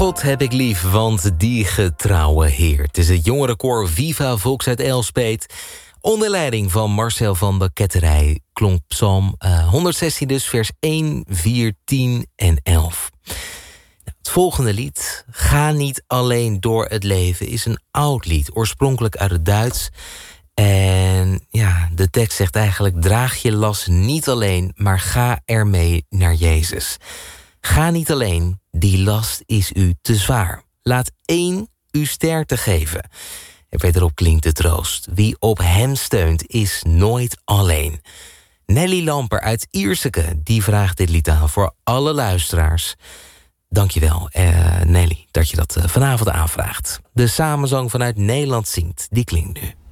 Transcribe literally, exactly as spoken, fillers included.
God heb ik lief, want die getrouwe Heer. Het is het jongerenkoor Viva Volks uit Elspeet. Onder leiding van Marcel van de Ketterij klonk psalm uh, honderdzestien dus, vers één, vier, tien en elf. Nou, het volgende lied, Ga niet alleen door het leven, is een oud lied. Oorspronkelijk uit het Duits. En ja, de tekst zegt eigenlijk, draag je last niet alleen, maar ga ermee naar Jezus. Ga niet alleen, die last is u te zwaar. Laat één u sterkte geven. En verderop klinkt de troost. Wie op hem steunt, is nooit alleen. Nelly Lamper uit Ierseke, die vraagt dit lied aan voor alle luisteraars. Dankjewel, uh, Nelly, dat je dat uh, vanavond aanvraagt. De samenzang vanuit Nederland zingt, die klinkt nu.